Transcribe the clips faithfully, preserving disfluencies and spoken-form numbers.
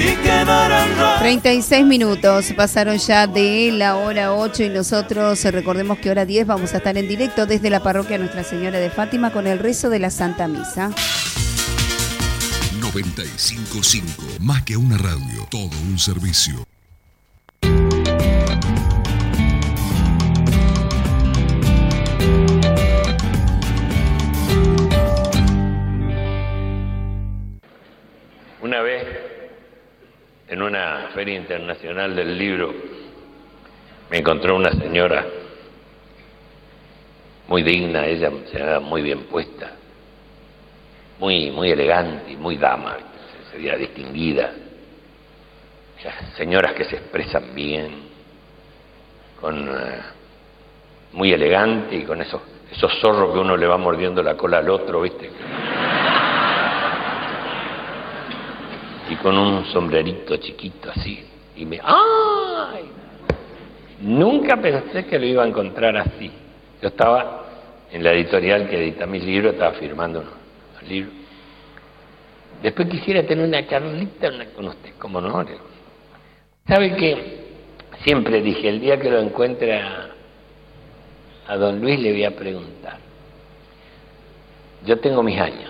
treinta y seis minutos pasaron ya de la hora ocho y nosotros recordemos que hora diez vamos a estar en directo desde la parroquia Nuestra Señora de Fátima con el rezo de la Santa Misa. noventa y cinco punto cinco, más que una radio, todo un servicio. Una vez, en una feria internacional del libro, me encontró una señora muy digna, ella se veía muy bien puesta, muy, muy elegante y muy dama, se veía distinguida. Esas señoras que se expresan bien, con uh, muy elegante y con esos, esos zorros que uno le va mordiendo la cola al otro, ¿viste? Y con un sombrerito chiquito así. Y me... ¡Ay! Nunca pensé que lo iba a encontrar así. Yo estaba en la editorial que edita mis libros, estaba firmando unos, unos libros. Después quisiera tener una charlita una, con usted, como no. ¿Sabe qué? Siempre dije, el día que lo encuentre a, a don Luis le voy a preguntar. Yo tengo mis años.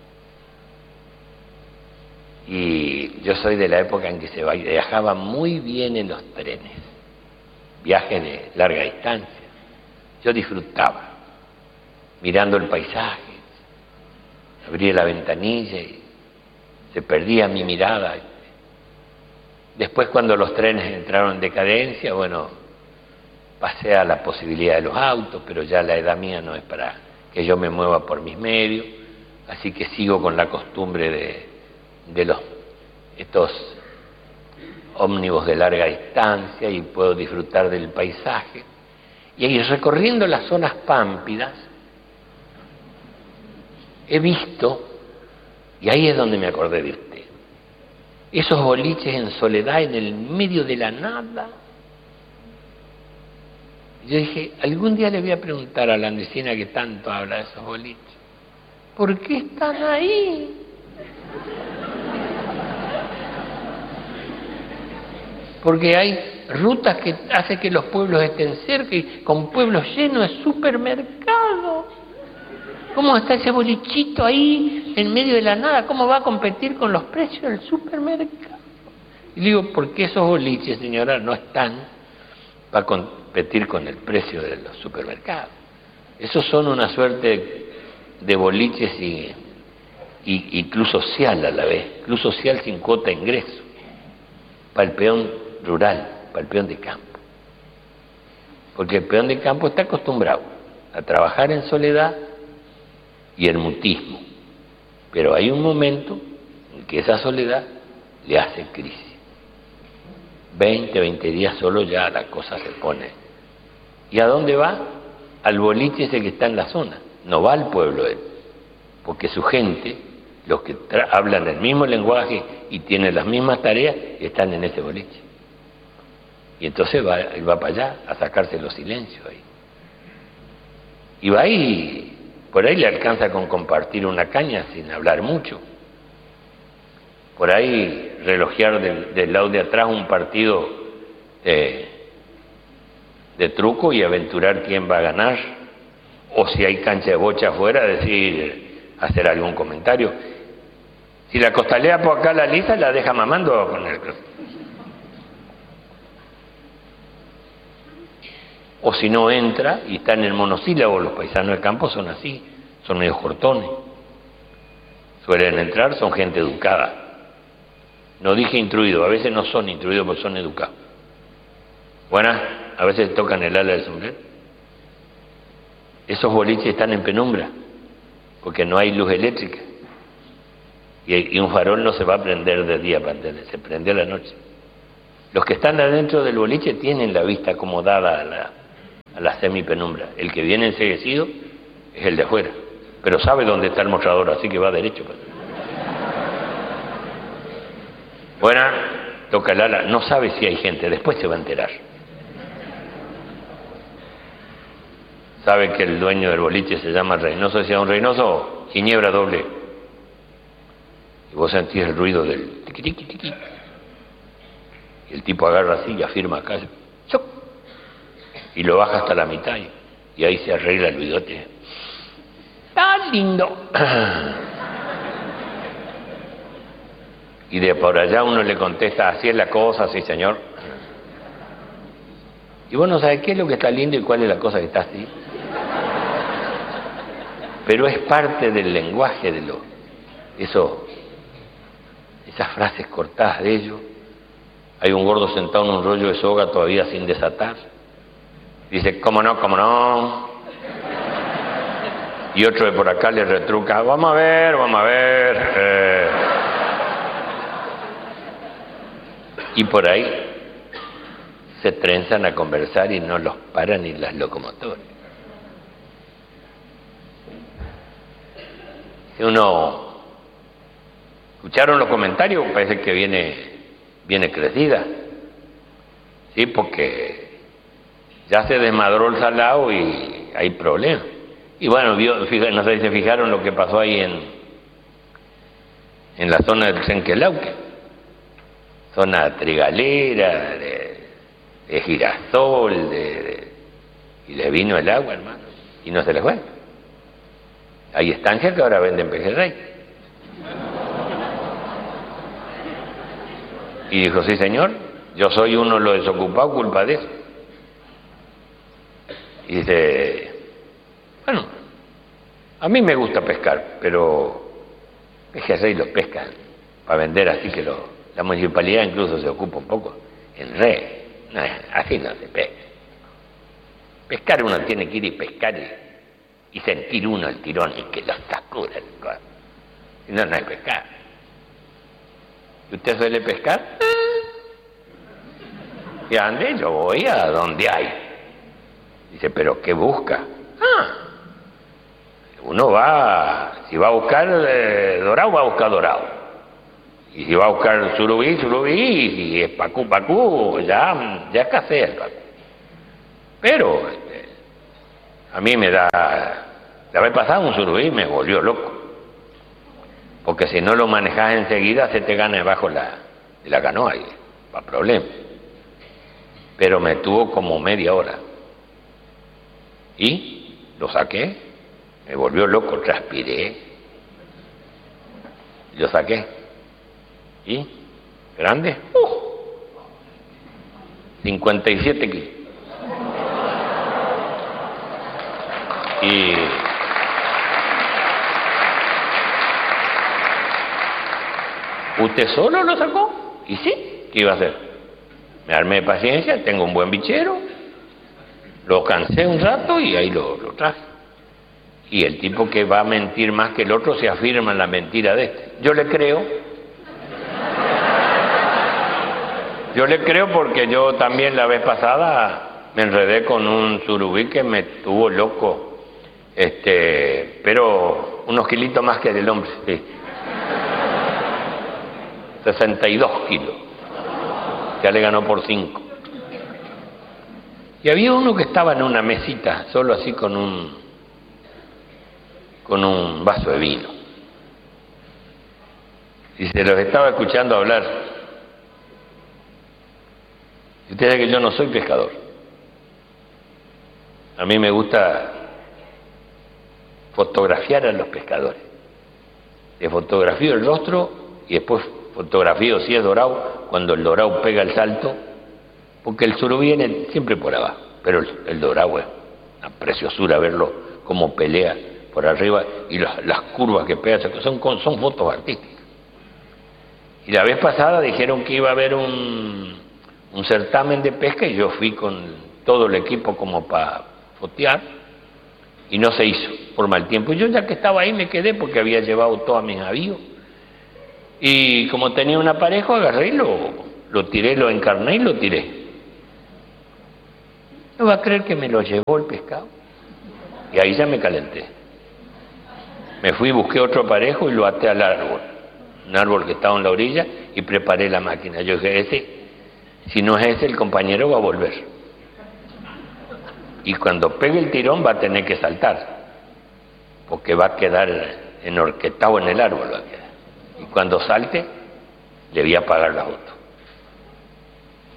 Y yo soy de la época en que se viajaba muy bien en los trenes, viajes de larga distancia. Yo disfrutaba, mirando el paisaje, abría la ventanilla y se perdía mi mirada. Después, cuando los trenes entraron en decadencia, bueno, pasé a la posibilidad de los autos, pero ya la edad mía no es para que yo me mueva por mis medios, así que sigo con la costumbre de de los estos ómnibus de larga distancia y puedo disfrutar del paisaje. Y ahí, recorriendo las zonas pámpidas, he visto, y ahí es donde me acordé de usted, esos boliches en soledad en el medio de la nada. Yo dije, algún día le voy a preguntar a la andesina que tanto habla de esos boliches, ¿por qué están ahí? Porque hay rutas que hacen que los pueblos estén cerca y con pueblos llenos de supermercados. ¿Cómo está ese bolichito ahí en medio de la nada? ¿Cómo va a competir con los precios del supermercado? Y digo, porque esos boliches, señora, no están para competir con el precio de los supermercados. Esos son una suerte de boliches y, y, y club social a la vez, club social sin cuota de ingreso, para el peón rural, para el peón de campo. Porque el peón de campo está acostumbrado a trabajar en soledad y el mutismo. Pero hay un momento en que esa soledad le hace crisis. veinte, veinte días solo ya la cosa se pone. ¿Y a dónde va? Al boliche ese que está en la zona. No va al pueblo él. Porque su gente, los que hablan el mismo lenguaje y tienen las mismas tareas, están en ese boliche. Y entonces va, él va para allá a sacarse los silencios ahí. Y va ahí, por ahí le alcanza con compartir una caña sin hablar mucho. Por ahí relojear del, del lado de atrás un partido de, de truco y aventurar quién va a ganar. O si hay cancha de bocha afuera, decir, hacer algún comentario. Si la costalea por acá la lisa, la deja mamando con el... O si no entra y está en el monosílabo, los paisanos del campo son así, son medios cortones. Suelen entrar, son gente educada. No dije instruido, a veces no son instruidos porque son educados. Buenas, a veces tocan el ala del sombrero. Esos boliches están en penumbra, porque no hay luz eléctrica. Y, y un farol no se va a prender de día, para prender, se prende a la noche. Los que están adentro del boliche tienen la vista acomodada a la, a la semipenumbra. El que viene enseguecido es el de afuera, pero sabe dónde está el mostrador, así que va derecho. Buena, toca el ala, no sabe si hay gente, después se va a enterar. Sabe que el dueño del boliche se llama Reynoso, decía un Reynoso, ginebra doble. Y vos sentís el ruido del tiqui tiqui tiqui. Y el tipo agarra así y afirma acá, ¡choc! Y lo baja hasta la mitad y, y ahí se arregla el bigote. ¡Está lindo! Y de por allá uno le contesta, así es la cosa, sí señor. Y vos no sabés qué es lo que está lindo y cuál es la cosa que está así. Pero es parte del lenguaje de lo, eso, esas frases cortadas de ellos. Hay un gordo sentado en un rollo de soga todavía sin desatar. Dice, ¿cómo no, cómo no? Y otro de por acá le retruca, vamos a ver, vamos a ver. Eh. Y por ahí se trenzan a conversar y no los paran ni las locomotoras. Si uno escucharon los comentarios, parece que viene, viene crecida, sí, porque ya se desmadró el salado y hay problemas. Y bueno, vio, fija, no sé si se fijaron lo que pasó ahí en, en la zona del Senquelauque, zona trigalera, de, de girasol, de, de, y le vino el agua, hermano, y no se les fue. Hay estancias que ahora venden pejerrey. Y dijo, sí señor, yo soy uno de los desocupados, culpa de eso. Y dice, bueno, a mí me gusta pescar, pero pejerrey los pescan para vender, así que lo, la municipalidad incluso se ocupa un poco en red. No, así no se pesca. Pescar uno tiene que ir y pescar y, y sentir uno el tirón y que lo sacura el corazón. Si no, no hay pescar. ¿Y usted suele pescar? ¿Y a dónde? Yo voy a donde hay. Dice, ¿pero qué busca? Ah, uno va, si va a buscar eh, dorado, va a buscar dorado. Y si va a buscar surubí, surubí, y si es pacú, pacú, ya, ya escasea el pacú. Pero este, a mí me da, la vez pasada un surubí me volvió loco. Porque si no lo manejas enseguida, se te gana debajo la, de la canoa y va problema. Pero me tuvo como media hora. Y lo saqué, me volvió loco, transpiré, lo saqué. ¿Y? ¿Grande? Uh, cincuenta y siete kilos. Y ¿usted solo lo sacó? Y sí, ¿qué iba a hacer? Me armé de paciencia, tengo un buen bichero, lo cansé un rato y ahí lo, lo traje. Y el tipo que va a mentir más que el otro se afirma en la mentira de este. Yo le creo. Yo le creo porque yo también la vez pasada me enredé con un surubí que me tuvo loco. Este, pero unos kilitos más que del hombre, sí. sesenta y dos kilos. Ya le ganó por cinco. Y había uno que estaba en una mesita, solo así con un con un vaso de vino. Y se los estaba escuchando hablar. Y usted sabe que yo no soy pescador. A mí me gusta fotografiar a los pescadores. Le fotografío el rostro y después fotografío si es dorado, cuando el dorado pega el salto, porque el surubí viene siempre por abajo, pero el, el dorado es una preciosura verlo como pelea por arriba y las, las curvas que pega, son, son fotos artísticas. Y la vez pasada dijeron que iba a haber un, un certamen de pesca y yo fui con todo el equipo como para fotear y no se hizo por mal tiempo. Y yo ya que estaba ahí me quedé porque había llevado todos mis avíos. Y como tenía un aparejo, agarré y lo, lo tiré, lo encarné y lo tiré. ¿No va a creer que me lo llevó el pescado? Y ahí ya me calenté. Me fui, busqué otro aparejo y lo até al árbol. Un árbol que estaba en la orilla y preparé la máquina. Yo dije, ese, si no es ese, el compañero va a volver. Y cuando pegue el tirón va a tener que saltar. Porque va a quedar enhorquetado en el árbol. Va a quedar. Y cuando salte, le voy a pagar la foto.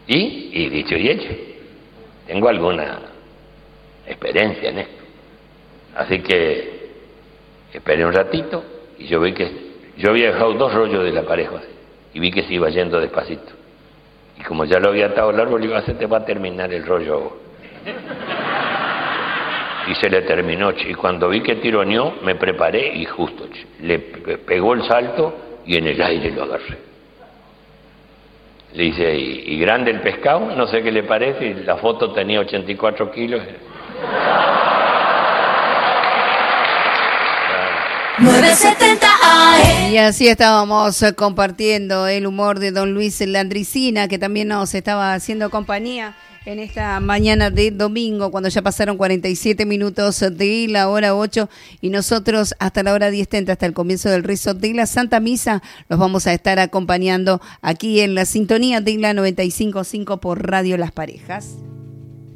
Y, y dicho y hecho, tengo alguna experiencia en esto. Así que esperé un ratito y yo vi que yo había dejado dos rollos de la pareja y vi que se iba yendo despacito. Y como ya lo había atado al árbol, le iba a hacer, te va a terminar el rollo. Y se le terminó, y cuando vi que tironeó, me preparé y justo le pegó el salto y en el aire lo agarré. Le dice, ¿y, y grande el pescado? No sé qué le parece, y la foto tenía ochenta y cuatro kilos. novecientos setenta A M. Y así estábamos compartiendo el humor de don Luis Landricina, que también nos estaba haciendo compañía en esta mañana de domingo, cuando ya pasaron cuarenta y siete minutos de la hora ocho, y nosotros hasta la hora diez treinta, hasta el comienzo del rezo de la Santa Misa, los vamos a estar acompañando aquí en la sintonía de la noventa y cinco punto cinco por Radio Las Parejas.